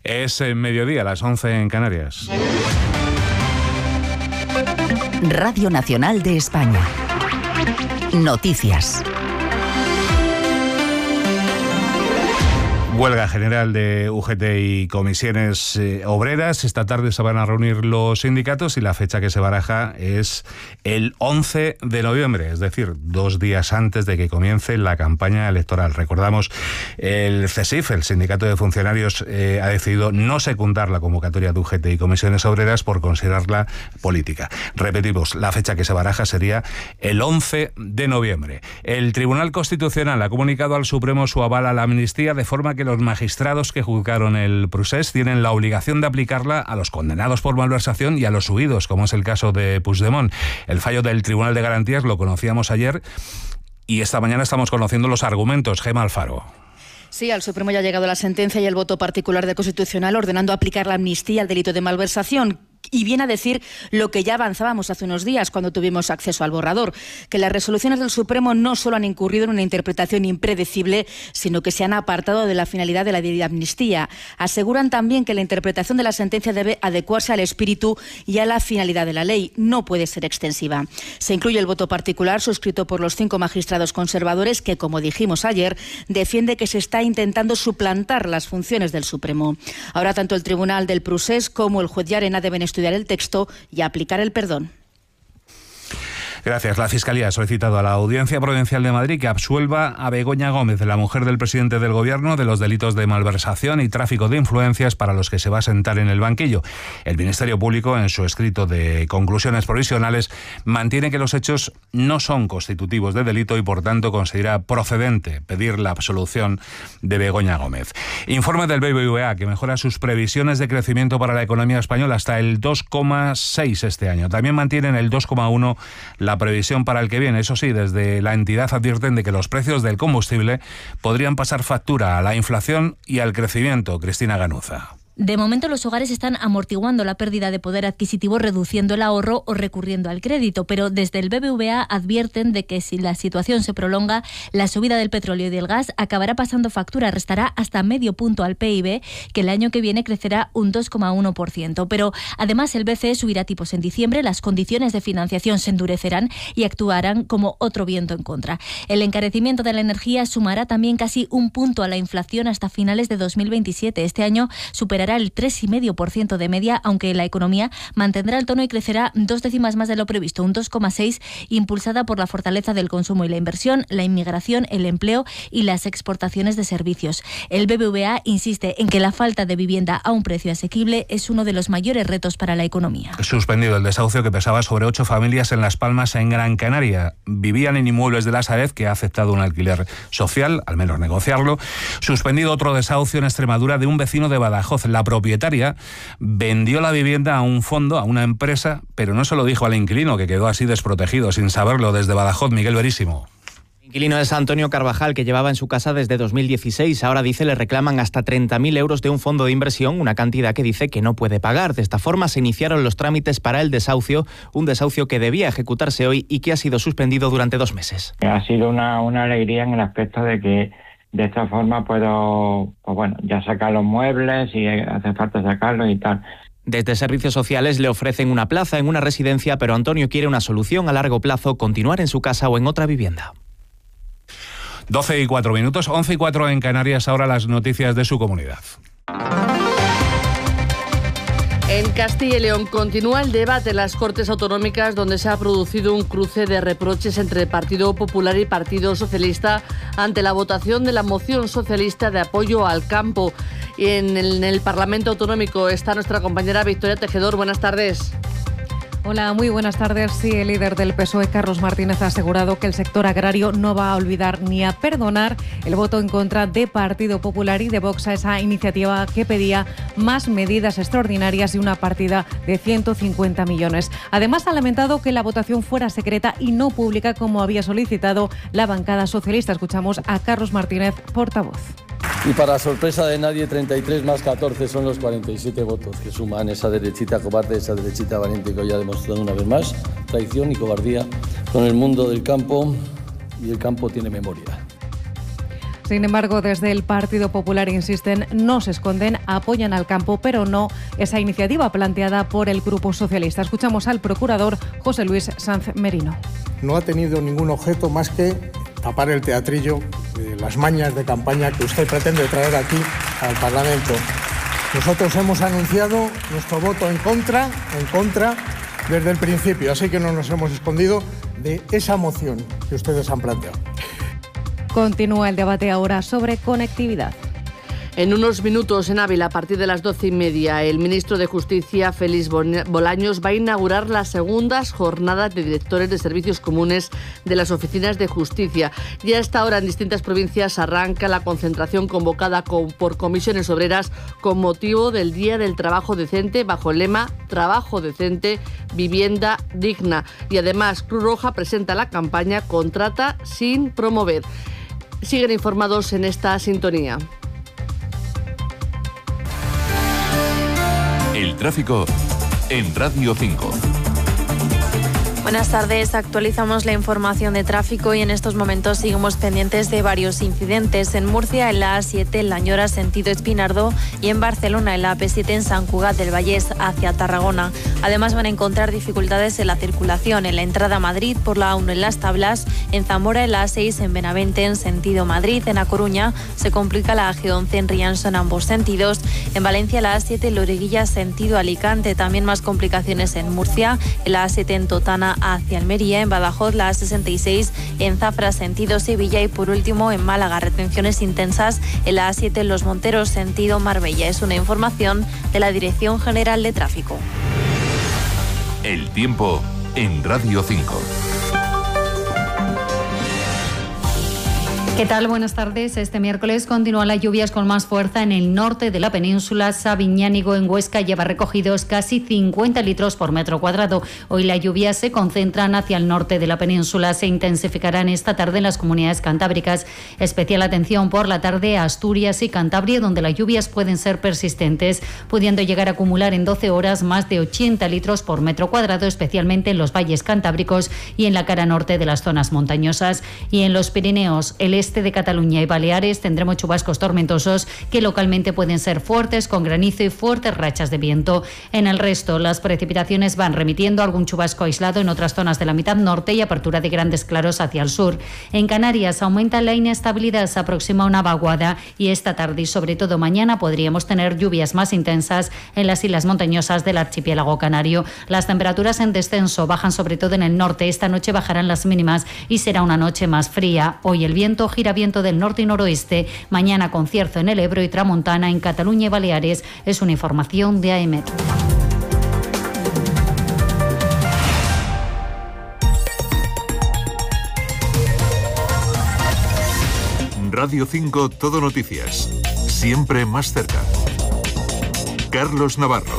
Es mediodía, las 11 en Canarias. Radio Nacional de España. Noticias. Huelga general de UGT y comisiones obreras. Esta tarde se van a reunir los sindicatos y la fecha que se baraja es el 11 de noviembre, es decir, 2 días antes de que comience la campaña electoral. Recordamos, el CESIF, el Sindicato de Funcionarios, ha decidido no secundar la convocatoria de UGT y comisiones obreras por considerarla política. Repetimos, la fecha que se baraja sería el 11 de noviembre. El Tribunal Constitucional ha comunicado al Supremo su aval a la amnistía, de forma que los magistrados que juzgaron el procés tienen la obligación de aplicarla a los condenados por malversación y a los huidos, como es el caso de Puigdemont. El fallo del Tribunal de Garantías lo conocíamos ayer y esta mañana estamos conociendo los argumentos. Gemma Alfaro. Sí, al Supremo ya ha llegado la sentencia y el voto particular de Constitucional ordenando aplicar la amnistía al delito de malversación. Y viene a decir lo que ya avanzábamos hace unos días cuando tuvimos acceso al borrador, que las resoluciones del Supremo no solo han incurrido en una interpretación impredecible, sino que se han apartado de la finalidad de la debida amnistía. Aseguran también que la interpretación de la sentencia debe adecuarse al espíritu y a la finalidad de la ley. No puede ser extensiva. Se incluye el voto particular suscrito por los 5 magistrados conservadores que, como dijimos ayer, defiende que se está intentando suplantar las funciones del Supremo. Ahora tanto el Tribunal del Procés como el juez Llarena deben estudiar el texto y aplicar el perdón. Gracias. La Fiscalía ha solicitado a la Audiencia Provincial de Madrid que absuelva a Begoña Gómez, la mujer del presidente del Gobierno, de los delitos de malversación y tráfico de influencias para los que se va a sentar en el banquillo. El Ministerio Público, en su escrito de conclusiones provisionales, mantiene que los hechos no son constitutivos de delito y, por tanto, considera procedente pedir la absolución de Begoña Gómez. Informe del BBVA que mejora sus previsiones de crecimiento para la economía española hasta el 2,6 este año. También mantienen el 2,1 la previsión para el que viene. Eso sí, desde la entidad advierten de que los precios del combustible podrían pasar factura a la inflación y al crecimiento. Cristina Ganuza. De momento los hogares están amortiguando la pérdida de poder adquisitivo reduciendo el ahorro o recurriendo al crédito, pero desde el BBVA advierten de que si la situación se prolonga, la subida del petróleo y del gas acabará pasando factura, restará hasta medio punto al PIB, que el año que viene crecerá un 2,1%. Pero además el BCE subirá tipos en diciembre, las condiciones de financiación se endurecerán y actuarán como otro viento en contra. El encarecimiento de la energía sumará también casi un punto a la inflación hasta finales de 2027. Este año superará el 3,5% de media, aunque la economía mantendrá el tono y crecerá 2 décimas más de lo previsto, un 2,6, impulsada por la fortaleza del consumo y la inversión, la inmigración, el empleo y las exportaciones de servicios. El BBVA insiste en que la falta de vivienda a un precio asequible es uno de los mayores retos para la economía. Suspendido el desahucio que pesaba sobre 8 familias en Las Palmas, en Gran Canaria. Vivían en inmuebles de la Sareb, que ha aceptado un alquiler social, al menos negociarlo. Suspendido otro desahucio en Extremadura de un vecino de Badajoz. La propietaria vendió la vivienda a un fondo, a una empresa, pero no se lo dijo al inquilino, que quedó así desprotegido, sin saberlo. Desde Badajoz, Miguel Verísimo. El inquilino es Antonio Carvajal, que llevaba en su casa desde 2016. Ahora dice le reclaman hasta 30.000 euros de un fondo de inversión, una cantidad que dice que no puede pagar. De esta forma se iniciaron los trámites para el desahucio, un desahucio que debía ejecutarse hoy y que ha sido suspendido durante 2 meses. Ha sido una alegría en el aspecto de que de esta forma puedo, ya sacar los muebles si hace falta sacarlos y tal. Desde Servicios Sociales le ofrecen una plaza en una residencia, pero Antonio quiere una solución a largo plazo, continuar en su casa o en otra vivienda. 12:04, 11:04 en Canarias, ahora las noticias de su comunidad. En Castilla y León continúa el debate en las Cortes Autonómicas, donde se ha producido un cruce de reproches entre Partido Popular y Partido Socialista ante la votación de la moción socialista de apoyo al campo. Y en el Parlamento Autonómico está nuestra compañera Victoria Tejedor. Buenas tardes. Hola, muy buenas tardes. Sí, el líder del PSOE, Carlos Martínez, ha asegurado que el sector agrario no va a olvidar ni a perdonar el voto en contra de Partido Popular y de Vox a esa iniciativa que pedía más medidas extraordinarias y una partida de 150 millones. Además, ha lamentado que la votación fuera secreta y no pública como había solicitado la bancada socialista. Escuchamos a Carlos Martínez, portavoz. Y para sorpresa de nadie, 33 más 14 son los 47 votos que suman esa derechita cobarde, esa derechita valiente que hoy ha demostrado una vez más traición y cobardía con el mundo del campo, y el campo tiene memoria. Sin embargo, desde el Partido Popular insisten, no se esconden, apoyan al campo, pero no esa iniciativa planteada por el Grupo Socialista. Escuchamos al procurador José Luis Sanz Merino. No ha tenido ningún objeto más que tapar el teatrillo de las mañas de campaña que usted pretende traer aquí al Parlamento. Nosotros hemos anunciado nuestro voto en contra desde el principio, así que no nos hemos escondido de esa moción que ustedes han planteado. Continúa el debate ahora sobre conectividad. En unos minutos en Ávila, a partir de las 12:30, el ministro de Justicia, Félix Bolaños, va a inaugurar las segundas jornadas de directores de servicios comunes de las oficinas de justicia. Ya a esta hora en distintas provincias arranca la concentración convocada por comisiones obreras con motivo del Día del Trabajo Decente, bajo el lema Trabajo Decente, Vivienda Digna. Y además, Cruz Roja presenta la campaña Contrata sin promover. Siguen informados en esta sintonía. El tráfico en Radio 5. Buenas tardes, actualizamos la información de tráfico y en estos momentos seguimos pendientes de varios incidentes. En Murcia, en la A7, en Lañora, sentido Espinardo, y en Barcelona, en la AP7, en Sant Cugat del Vallès, hacia Tarragona. Además van a encontrar dificultades en la circulación, en la entrada a Madrid, por la A1 en Las Tablas, en Zamora, en la A6, en Benavente, en sentido Madrid, en A Coruña, se complica la A11 en Rianso en ambos sentidos. En Valencia, la A7, en Loriguilla, sentido Alicante, también más complicaciones en Murcia, en la A7 en Totana, hacia Almería, en Badajoz la A66, en Zafra sentido Sevilla y por último en Málaga retenciones intensas en la A7 en Los Monteros sentido Marbella. Es una información de la Dirección General de Tráfico. El tiempo en Radio 5. ¿Qué tal? Buenas tardes. Este miércoles continúan las lluvias con más fuerza en el norte de la península. Sabiñánigo en Huesca lleva recogidos casi 50 litros por metro cuadrado. Hoy las lluvias se concentran hacia el norte de la península. Se intensificarán esta tarde en las comunidades cantábricas. Especial atención por la tarde a Asturias y Cantabria, donde las lluvias pueden ser persistentes, pudiendo llegar a acumular en 12 horas más de 80 litros por metro cuadrado, especialmente en los valles cantábricos y en la cara norte de las zonas montañosas. Y en los Pirineos, el este de Cataluña y Baleares tendremos chubascos tormentosos que localmente pueden ser fuertes, con granizo y fuertes rachas de viento. En el resto, las precipitaciones van remitiendo a algún chubasco aislado en otras zonas de la mitad norte y apertura de grandes claros hacia el sur. En Canarias aumenta la inestabilidad, se aproxima una vaguada y esta tarde y sobre todo mañana podríamos tener lluvias más intensas en las islas montañosas del archipiélago canario. Las temperaturas en descenso bajan sobre todo en el norte. Esta noche bajarán las mínimas y será una noche más fría. Hoy el viento gira viento del norte y noroeste, mañana con cierzo en el Ebro y Tramontana en Cataluña y Baleares. Es una información de AEMET. Radio 5 Todo Noticias. Siempre más cerca. Carlos Navarro.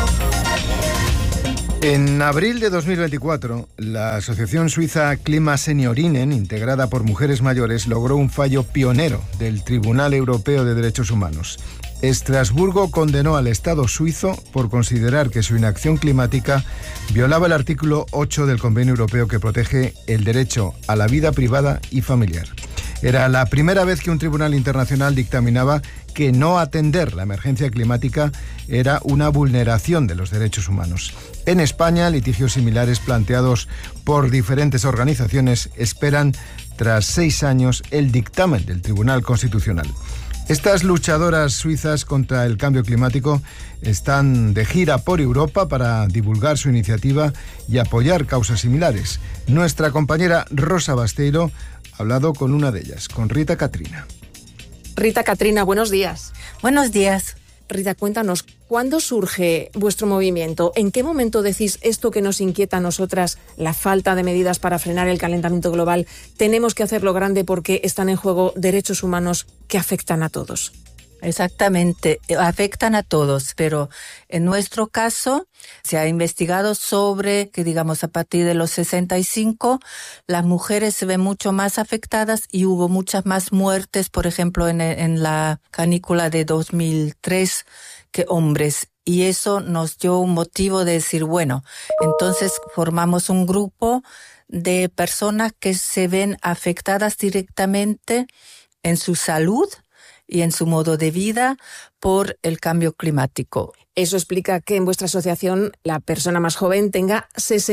En abril de 2024, la asociación suiza Klima Seniorinen, integrada por mujeres mayores, logró un fallo pionero del Tribunal Europeo de Derechos Humanos. Estrasburgo condenó al Estado suizo por considerar que su inacción climática violaba el artículo 8 del Convenio Europeo que protege el derecho a la vida privada y familiar. Era la primera vez que un tribunal internacional dictaminaba que no atender la emergencia climática era una vulneración de los derechos humanos. En España, litigios similares planteados por diferentes organizaciones esperan, tras 6 años, el dictamen del Tribunal Constitucional. Estas luchadoras suizas contra el cambio climático están de gira por Europa para divulgar su iniciativa y apoyar causas similares. Nuestra compañera Rosa Basteiro ha hablado con una de ellas, con Rita Catrina. Rita Catrina, buenos días. Buenos días. Rita, cuéntanos, ¿cuándo surge vuestro movimiento? ¿En qué momento decís esto que nos inquieta a nosotras, la falta de medidas para frenar el calentamiento global? Tenemos que hacerlo grande porque están en juego derechos humanos que afectan a todos. Exactamente, afectan a todos, pero en nuestro caso se ha investigado sobre que, digamos, a partir de los 65 las mujeres se ven mucho más afectadas y hubo muchas más muertes, por ejemplo, en la canícula de 2003 que hombres. Y eso nos dio un motivo de decir, bueno, entonces formamos un grupo de personas que se ven afectadas directamente en su salud y en su modo de vida por el cambio climático. Eso explica que en vuestra asociación la persona más joven tenga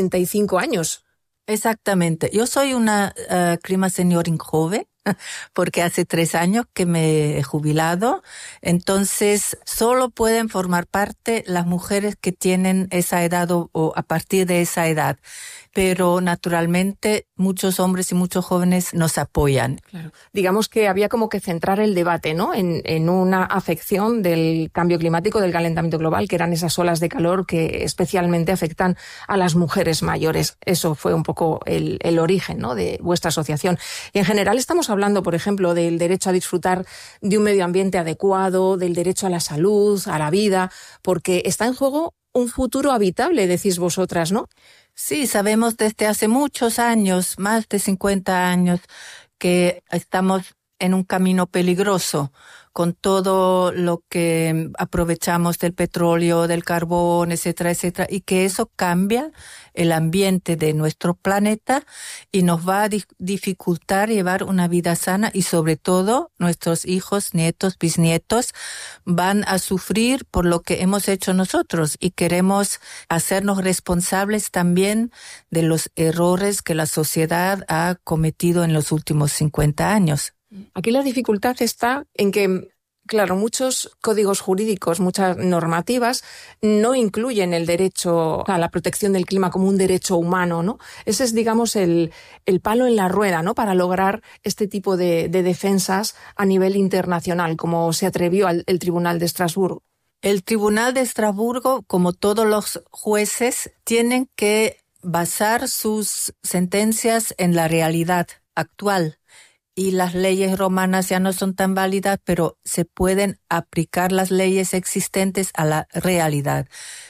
65 años. Exactamente. Yo soy una Clima Senioring joven, porque hace 3 años que me he jubilado. Entonces, solo pueden formar parte las mujeres que tienen esa edad o a partir de esa edad. Pero naturalmente muchos hombres y muchos jóvenes nos apoyan. Claro. Digamos que había como que centrar el debate, ¿no?, en una afección del cambio climático, del calentamiento global, que eran esas olas de calor que especialmente afectan a las mujeres mayores. Eso fue un poco el origen, ¿no?, de vuestra asociación. Y en general estamos hablando, por ejemplo, del derecho a disfrutar de un medio ambiente adecuado, del derecho a la salud, a la vida, porque está en juego un futuro habitable, decís vosotras, ¿no? Sí, sabemos desde hace muchos años, más de 50 años, que estamos en un camino peligroso con todo lo que aprovechamos del petróleo, del carbón, etcétera, etcétera, y que eso cambia el ambiente de nuestro planeta y nos va a dificultar llevar una vida sana y sobre todo nuestros hijos, nietos, bisnietos van a sufrir por lo que hemos hecho nosotros y queremos hacernos responsables también de los errores que la sociedad ha cometido en los últimos 50 años. Aquí la dificultad está en que, claro, muchos códigos jurídicos, muchas normativas no incluyen el derecho a la protección del clima como un derecho humano, ¿no? Ese es, digamos, el palo en la rueda, ¿no?, para lograr este tipo de defensas a nivel internacional, como se atrevió el Tribunal de Estrasburgo. El Tribunal de Estrasburgo, como todos los jueces, tienen que basar sus sentencias en la realidad actual. Y las leyes romanas ya no son tan válidas, pero se pueden aplicar las leyes existentes a la realidad.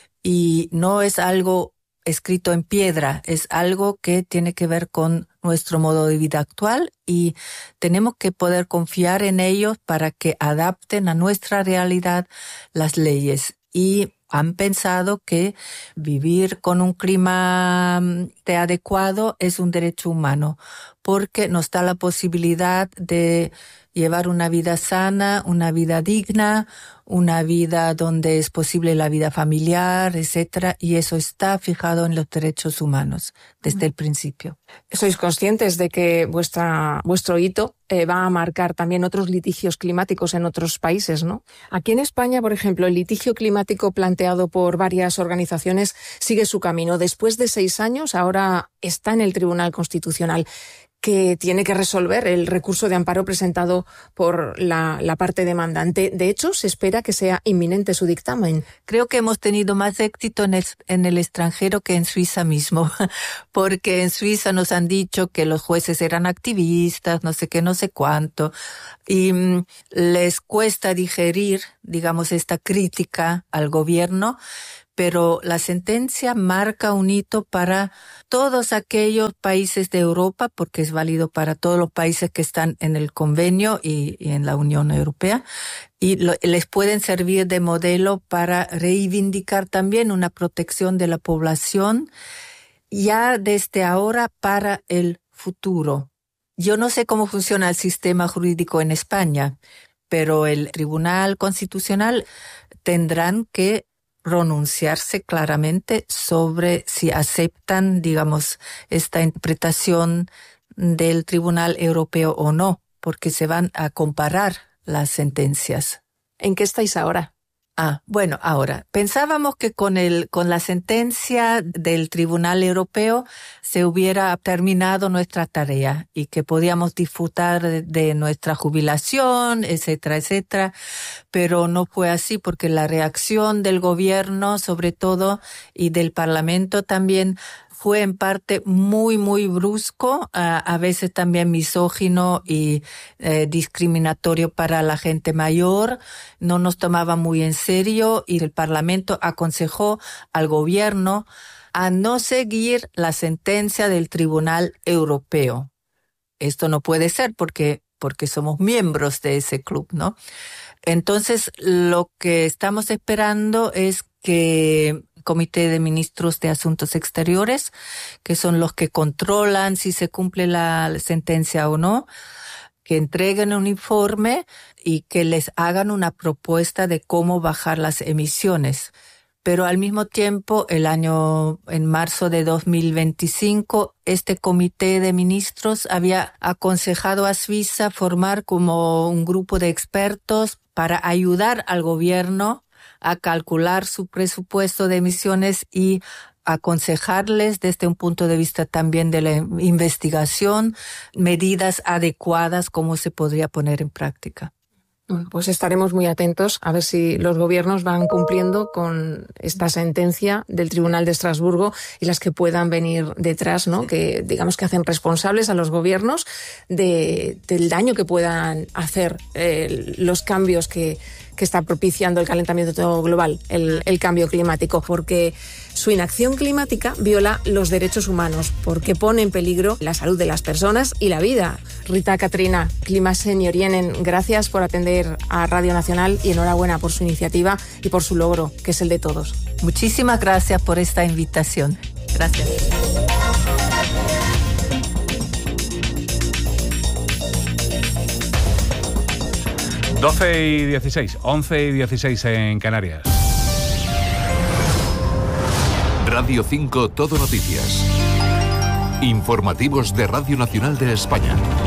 Y no es algo escrito en piedra, es algo que tiene que ver con nuestro modo de vida actual y tenemos que poder confiar en ellos para que adapten a nuestra realidad las leyes. Y han pensado que vivir con un clima adecuado es un derecho humano, porque nos da la posibilidad de llevar una vida sana, una vida digna, una vida donde es posible la vida familiar, etcétera, y eso está fijado en los derechos humanos desde el principio. ¿Sois conscientes de que vuestro hito va a marcar también otros litigios climáticos en otros países, ¿no? Aquí en España, por ejemplo, el litigio climático planteado por varias organizaciones sigue su camino. Después de 6 años, ahora está en el Tribunal Constitucional, que tiene que resolver el recurso de amparo presentado por la parte demandante. De hecho, se espera que sea inminente su dictamen. Creo que hemos tenido más éxito en el extranjero que en Suiza mismo, porque en Suiza nos han dicho que los jueces eran activistas, no sé qué, no sé cuánto, y les cuesta digerir, digamos, esta crítica al gobierno, pero la sentencia marca un hito para todos aquellos países de Europa, porque es válido para todos los países que están en el convenio y en la Unión Europea, y les pueden servir de modelo para reivindicar también una protección de la población ya desde ahora para el futuro. Yo no sé cómo funciona el sistema jurídico en España, pero el Tribunal Constitucional tendrán que pronunciarse claramente sobre si aceptan, digamos, esta interpretación del Tribunal Europeo o no, porque se van a comparar las sentencias. ¿En qué estáis ahora? Bueno, ahora, pensábamos que con la sentencia del Tribunal Europeo se hubiera terminado nuestra tarea y que podíamos disfrutar de nuestra jubilación, etcétera, etcétera, pero no fue así porque la reacción del gobierno, sobre todo, y del Parlamento también, fue en parte muy, muy brusco, a veces también misógino y discriminatorio para la gente mayor. No nos tomaba muy en serio y el Parlamento aconsejó al gobierno a no seguir la sentencia del Tribunal Europeo. Esto no puede ser porque somos miembros de ese club, ¿no? Entonces, lo que estamos esperando es que Comité de Ministros de Asuntos Exteriores, que son los que controlan si se cumple la sentencia o no, que entreguen un informe y que les hagan una propuesta de cómo bajar las emisiones. Pero al mismo tiempo, en marzo de 2025, este comité de ministros había aconsejado a Suiza formar como un grupo de expertos para ayudar al gobierno a calcular su presupuesto de emisiones y aconsejarles desde un punto de vista también de la investigación, medidas adecuadas, cómo se podría poner en práctica. Bueno, pues estaremos muy atentos a ver si los gobiernos van cumpliendo con esta sentencia del Tribunal de Estrasburgo y las que puedan venir detrás, ¿no? Que digamos que hacen responsables a los gobiernos del daño que puedan hacer los cambios que está propiciando el calentamiento global, el cambio climático, porque su inacción climática viola los derechos humanos, porque pone en peligro la salud de las personas y la vida. Rita Katrina, Klima Senior Jenen, gracias por atender a Radio Nacional y enhorabuena por su iniciativa y por su logro, que es el de todos. Muchísimas gracias por esta invitación. Gracias. y 16, 11 y 16 en Canarias. Radio 5 Todo Noticias. Informativos de Radio Nacional de España.